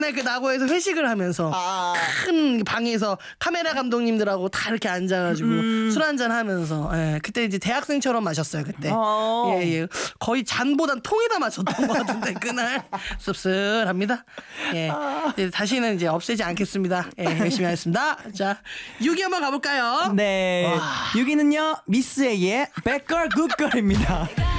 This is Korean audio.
그 나고에서 회식을 하면서 큰 방에서 카메라 감독님들하고 다 이렇게 앉아가지고 술 한잔 하면서 그때 이제 대학생처럼 마셨어요 그때. 예. 거의 잔보단 통에다 마셨던 것 같은데 그날 씁쓸합니다. 예. 이제 다시는 이제 없애지 않겠습니다. 예, 열심히 하겠습니다. 자, 6위 한번 가볼까요? 네. 6위는요 미스 A의 Bad Girl Good Girl입니다.